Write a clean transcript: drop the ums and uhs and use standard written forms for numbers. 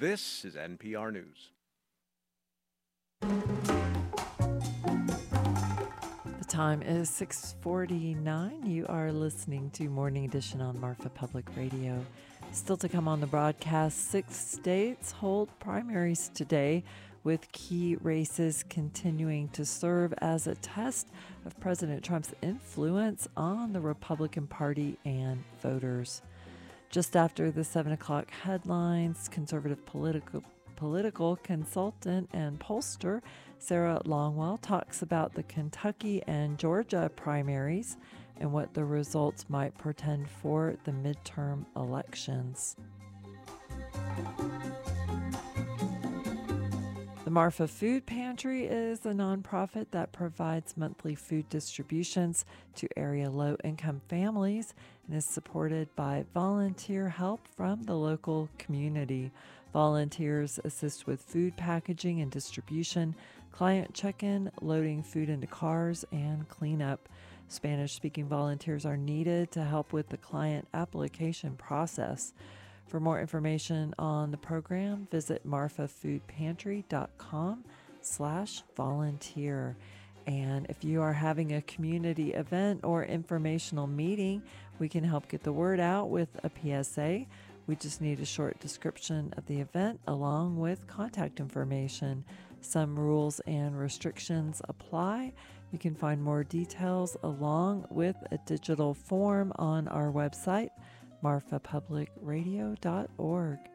This is NPR News. The time is 6:49. You are listening to Morning Edition on Marfa Public Radio. Still to come on the broadcast, 6 states hold primaries today, with key races continuing to serve as a test of President Trump's influence on the Republican Party and voters. Just after the 7 o'clock headlines, conservative political consultant and pollster Sarah Longwell talks about the Kentucky and Georgia primaries and what the results might portend for the midterm elections. The Marfa Food Pantry is a nonprofit that provides monthly food distributions to area low-income families and is supported by volunteer help from the local community. Volunteers assist with food packaging and distribution, client check-in, loading food into cars, and cleanup. Spanish-speaking volunteers are needed to help with the client application process. For more information on the program, visit marfafoodpantry.com/volunteer. And if you are having a community event or informational meeting, we can help get the word out with a PSA. We just need a short description of the event along with contact information. Some rules and restrictions apply. You can find more details along with a digital form on our website, marfapublicradio.org.